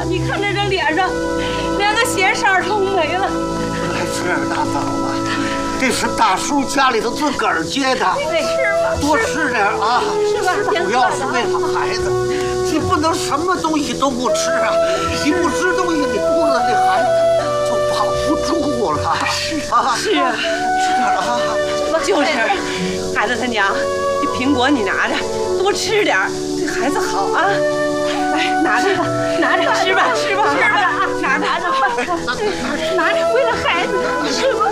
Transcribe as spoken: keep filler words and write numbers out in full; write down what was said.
你看这这脸上连个血色都没了。 来吃点大枣吧，这是大叔家里头自个儿结的。 得吃吧， 多吃点啊！ 是吧？ 主要是为了孩子，你不能什么东西都不吃啊！你不吃东西，你肚子里孩子就保不住了。是啊， 是啊， 吃点啊！ 就是，孩子他娘，这苹果你拿着，多吃点，对孩子好啊！哎，拿着吧，拿着，吃吧，吃吧，吃吧啊！拿着，拿着，拿着，为了孩子，吃吧。